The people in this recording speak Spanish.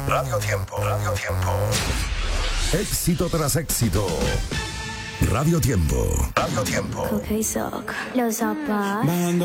Radio Tiempo. Radio Tiempo. Éxito tras éxito. Radio Tiempo. Radio Tiempo. Okay, so close up.